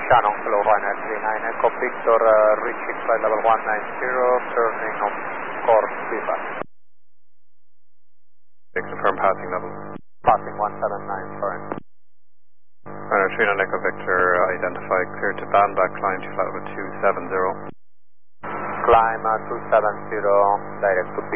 Shannon, hello, Ryanair 39 Echo Victor, reaching flight level 190, turning on course feedback. Confirm passing level. Passing 179, sorry. Ryanair 39 Echo Victor, identify clear to Bandback, climb to flight level 270. Climb 270, direct to